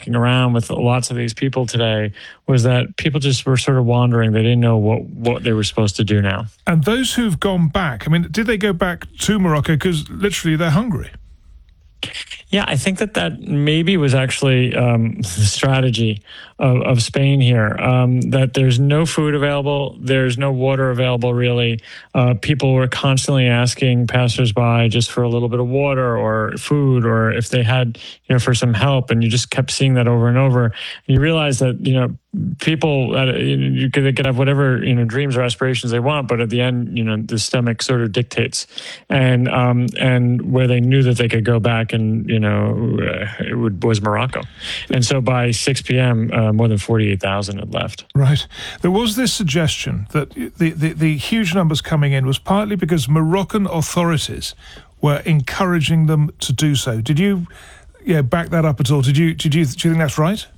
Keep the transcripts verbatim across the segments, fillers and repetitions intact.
walking around with lots of these people today was that people just were sort of wandering. They didn't know what, what they were supposed to do now. And those who've gone back, I mean, did they go back to Morocco? Because literally they're hungry. Yeah, I think that that maybe was actually um, the strategy of, of Spain here, um, that there's no food available, there's no water available, really. Uh, people were constantly asking passersby just for a little bit of water or food, or if they had, you know, for some help, and you just kept seeing that over and over. And you realize that, you know, people, uh, you could, they could have whatever, you know, dreams or aspirations they want, but at the end, you know, the stomach sort of dictates. And um, and where they knew that they could go back and, you know, uh, it would, was Morocco. And so by six p.m., uh, more than forty-eight thousand had left. Right. There was this suggestion that the, the, the huge numbers coming in was partly because Moroccan authorities were encouraging them to do so. Did you yeah, back that up at all? Did you, did you, do you think that's right?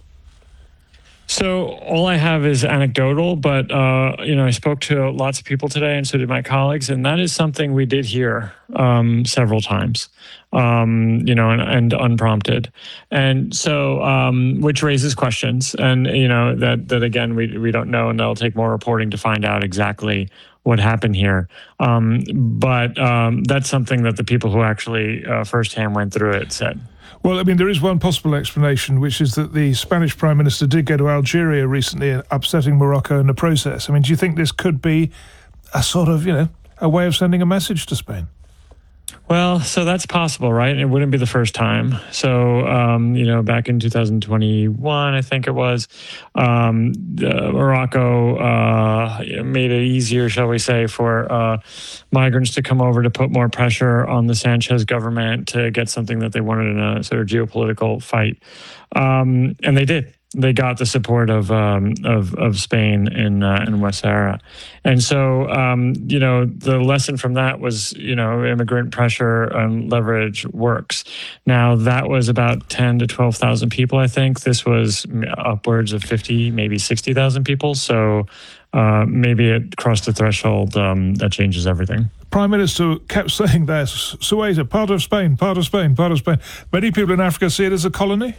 So all I have is anecdotal, but, uh, you know, I spoke to lots of people today, and so did my colleagues, and that is something we did hear um, several times, um, you know, and, and unprompted. And so, um, which raises questions, and, you know, that, that again, we, we don't know, and that'll take more reporting to find out exactly what happened here. Um, but um, that's something that the people who actually uh, firsthand went through it said. Well, I mean, there is one possible explanation, which is that the Spanish Prime Minister did go to Algeria recently, upsetting Morocco in the process. I mean, do you think this could be a sort of, you know, a way of sending a message to Spain? Well, so that's possible, right? It wouldn't be the first time. So, um, you know, back in two thousand twenty-one, I think it was, um, uh, Morocco uh, made it easier, shall we say, for uh, migrants to come over to put more pressure on the Sanchez government to get something that they wanted in a sort of geopolitical fight. Um, and they did. They got the support of um, of, of Spain in uh, in West Sahara, and so um, you know the lesson from that was, you know, immigrant pressure and leverage works. Now that was about ten to twelve thousand people, I think. This was upwards of fifty, maybe sixty thousand people. So uh, maybe it crossed the threshold um, that changes everything. Prime Minister kept saying that Ceuta, part of Spain, part of Spain, part of Spain. Many people in Africa see it as a colony.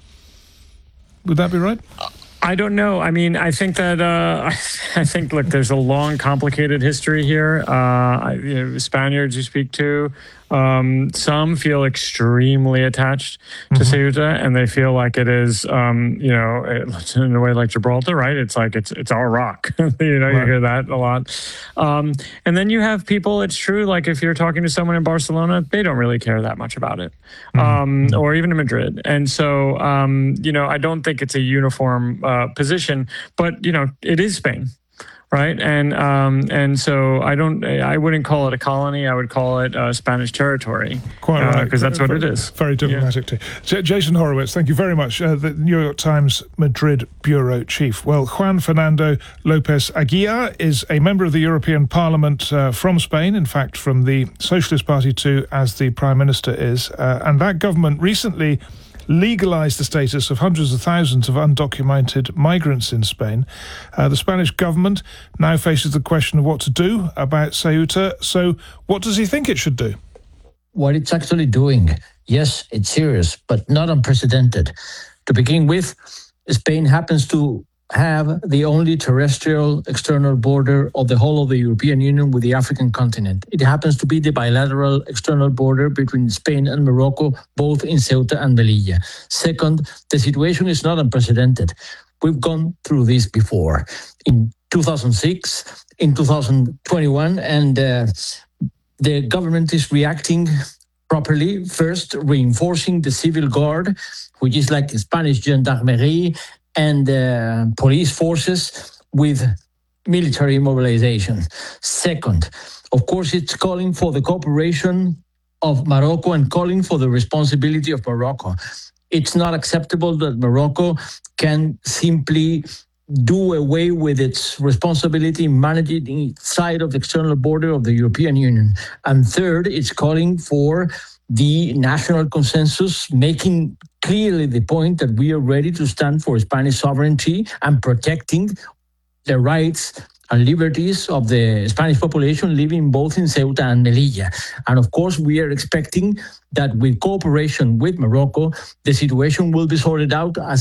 Would that be right? I don't know. I mean, I think that, uh, I think, look, there's a long, complicated history here. Uh, I, you know, Spaniards you speak to, um, some feel extremely attached to mm-hmm. Ceuta, and they feel like it is, um, you know, it, in a way like Gibraltar, right? It's like it's it's our rock. you know, right. You hear that a lot. Um, and then you have people, it's true, like if you're talking to someone in Barcelona, they don't really care that much about it, mm-hmm. um, or even in Madrid. And so, um, you know, I don't think it's a uniform uh, position, but, you know, it is Spain. Right. And um, and so I don't I wouldn't call it a colony. I would call it uh, Spanish territory. Quite right. Because uh, that's what very, it is. Very diplomatic. Yeah. J- Jason Horowitz, thank you very much. Uh, the New York Times Madrid bureau chief. Well, Juan Fernando López Aguilar is a member of the European Parliament uh, from Spain, in fact, from the Socialist Party too, as the Prime Minister is. Uh, and that government recently legalized the status of hundreds of thousands of undocumented migrants in Spain. Uh, the Spanish government now faces the question of what to do about Ceuta. So what does he think it should do? What it's actually doing, yes, it's serious, but not unprecedented. To begin with, Spain happens to have the only terrestrial external border of the whole of the European Union with the African continent. It happens to be the bilateral external border between Spain and Morocco, both in Ceuta and Melilla. Second, the situation is not unprecedented. We've gone through this before, in two thousand six, in two thousand twenty-one, and uh, the government is reacting properly. First, reinforcing the civil guard, which is like Spanish gendarmerie, and uh, police forces with military mobilization. Second, of course, it's calling for the cooperation of Morocco and calling for the responsibility of Morocco. It's not acceptable that Morocco can simply do away with its responsibility in managing its side of the external border of the European Union. And third, it's calling for the national consensus, making clearly the point that we are ready to stand for Spanish sovereignty and protecting the rights and liberties of the Spanish population living both in Ceuta and Melilla. And of course, we are expecting that with cooperation with Morocco, the situation will be sorted out as